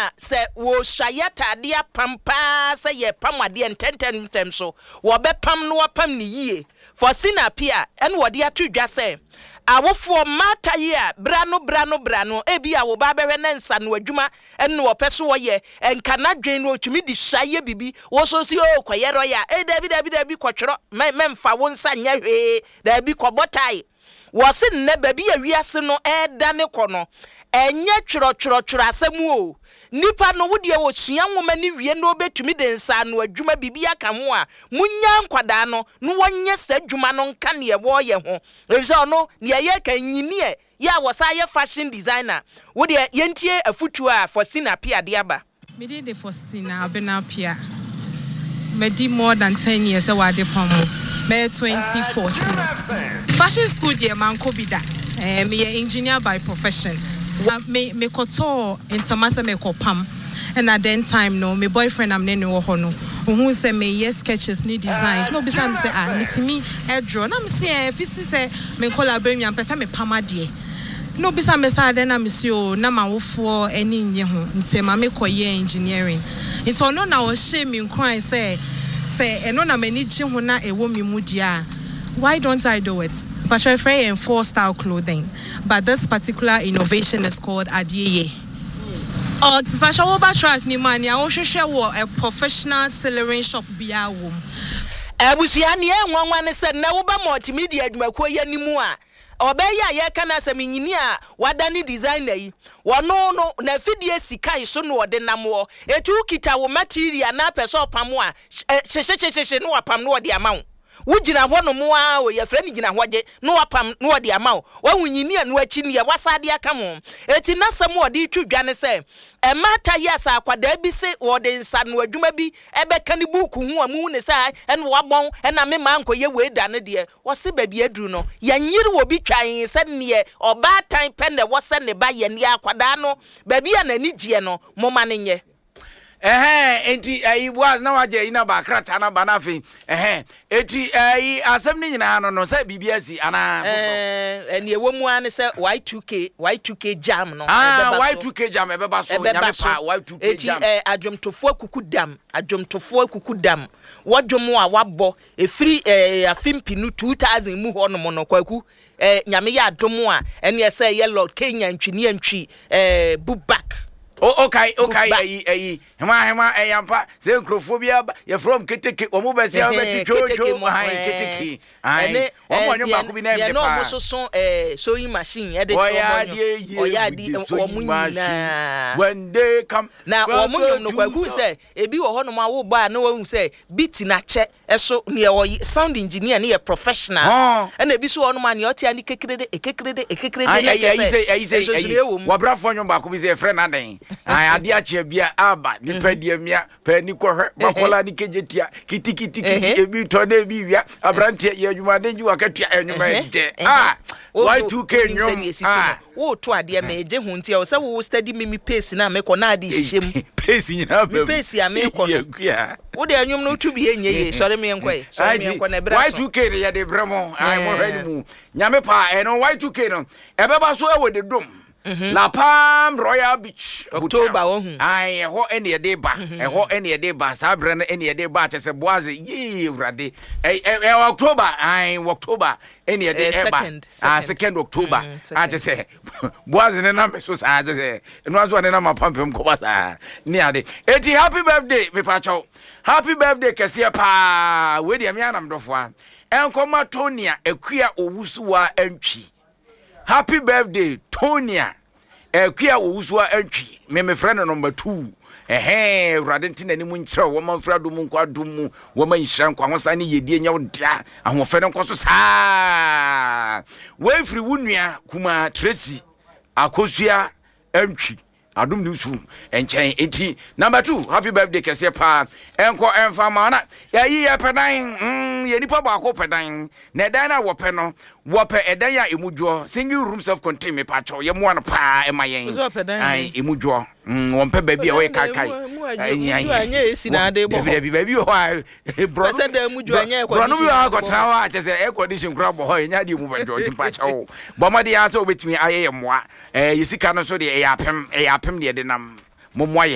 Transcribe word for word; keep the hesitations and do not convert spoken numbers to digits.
a se wo shayata de apampa se ye pamade ntenten ntem so wo be pam no wapam ni yie for sinapia en wo de atudwa se awofo mata ye a brano brano brano ebi a wo ba behwe na nsa no adwuma en no opeso wo ye enkana dwen no otumi di shaye bibi wo so si o kwayero ya e dabi dabi dabi kwotworo memfa wo nsa nya hwe dabi kwobotai wo se ne babi awiase no e dane kono enye tworo tworo tworo asemu o nipa no wode wo sua nwoma ni wie no betumi de nsa no adwuma bibi aka ho a munya nkwada no no wonye sa adwuma no nka ne wo ye ho ezo no ne ye kan nyini ya wo sa ye fashion designer wode yentie afutu a Faustina Appiah de aba me dey the Faustina Appiah me di more than ten years e wa de pomo me twenty fourteen fashion school dey man ko bi da eh me engineer by profession. Me me koto intamasa me kopam and at that time no my boyfriend am nene wo ho no who say me yes sketches ni designs no be say say ah metimi e draw na me say fi say me collaborate am pesa me pama de no be say me say then na me say o na ma wo fo eni nye ho ntema me koye engineering it's no na wo shame me cry say say eno na mani gye ho na ewo mi mu dia why don't I do it? But I free in four style clothing, but this particular innovation is called Adiye. Oh, but I will backtrack ni man. I want to share what a professional tailoring shop be a wom. Ebusiani e nwanwane se na wo ba multimedia adwumakwo ya nimu a obeya ye kana asem nyini a wadani designer yi wono no na fidie sika iso no ode namwo etu kita wo material na peso pamo a hyehyehyehyehye no wapam no ode amawo wujina ho no mo a o ye fra ni gina hoje no wapam no ode amawo wa wunyini anu achi ne wasade aka mo eti nasam ode twudwa ne se e mata yasa akwada bi se wode nsa no adwuma bi ebe ka ni buku hu amu ne sa en wabon na me ma nkoye we da ne de wo se ba bi aduru no ya nyiri wo bi twan se ne oba tan pende wo se ne ba ye ne akwada no ba bi anani gie no mo ma ne nye eh enti ayi was na waje ina ba krata na banafi eh enti ayi asem ni nyina no no se bibia si ana eh eni ewo mu an se Y two K Y two K jam no ah Y two K jam ebe ba so nyame pa Y two K jam enti eh adwomtofo akuku dam adwomtofo akuku dam wadwomo a wabɔ efiri eh afimpi no two thousand mu ho no mo no kwaku eh nyame ya adomo a ene ese ye Lord Kenya ntwini antwi eh bubak. Oh, okay, okay, eh, eh, hema, hema, eh, yampa, se nkrofobia, you from Kitiki, omu besi ya beti chocho, hai, Kitiki, hai, omu wanyo baku bina ya no moso son, eh, sewing machine, ya de chomo, oya di, omu nyina, when they come, na omu nyom no kwa ku se, ebi wo hono ma wo ba na wo se, beat na che, eso ne wo sound engineer ne professional, and ebi so hono ma ne oti ani kekrede, ekekrede, ekekrede na che se, ayi say, ayi say, wabrafo nyom baku bi se friend aden. Ai ade ache bia aba ni padie mia pa ni kohwe bakola ni kejetia kiti kiti kiti ebi to na ebi wia abrantie ye adwuma de ju akatua enwuma de ah Y two K nyom ah wo to ade ma eje hu ntia o se wo study me me pace na me ko na ade hyehyem pace nyina ba pace ya me ko wo de anwum no tu bi enye ye sori me enko sori me enko na bra Y two K de ye de bremo ai mo hwani mu nyame pa e no Y two K no ebeba so e wo de dom La Palm Royal Beach October ohun ai ho ene de ba e ho ene de ba sabre na ene de ba che se boaze yi wrade e October ai October ene de e ba ah second October a che se boaze ne na me so sa che se no aso ne na ma pampem ko ba sa ni ade eti happy birthday me pa chaw happy birthday kese pa we de me anam dofo a enkoma Tonia ekua owusuwa antwi. Happy birthday Tonia Ekia Owusuwa antwi me me friend number two eh urade ntina ni mu nkyere wo man fra do mu nkwa do mu wo man nhira nkwa ho sa ne yedie nya wo dia ahofe ne nkoso saa we free wunua kuma Tracy akosua antwi adum ni usu enchen enti number two happy birthday kese pa enko enfa mana ya yi ya pedan mm ye nipa ba ko pedan na dan na wo pe no wo pe edan ya emudwo single room self contained me pa cho ye mo an pa e mayen ai emudwo mm wo pe ba bia we kai kai ai anya esi na ade bo bi ba bi ho ai bro se da emudwo anya e ko no bi ha ko trawa a che se air condition kra bo ho nya di mu ba do timpa cha wo bo ma de ya se obetimi aye ye moa eh yesika no so de e ya pem e ya pem de de nam momwa